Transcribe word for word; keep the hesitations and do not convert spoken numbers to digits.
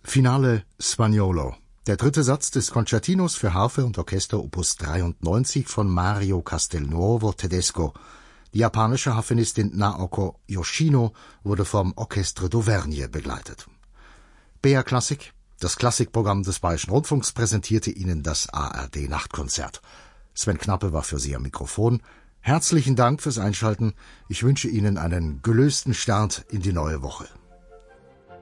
Finale Spagnolo, der dritte Satz des Concertinos für Harfe und Orchester Opus dreiundneunzig von Mario Castelnuovo Tedesco. Die japanische Harfenistin Naoko Yoshino wurde vom Orchestre d'Auvergne begleitet. B R Klassik, das Klassikprogramm des Bayerischen Rundfunks, präsentierte Ihnen das A R D-Nachtkonzert. Sven Knappe war für Sie am Mikrofon. Herzlichen Dank fürs Einschalten. Ich wünsche Ihnen einen gelösten Start in die neue Woche.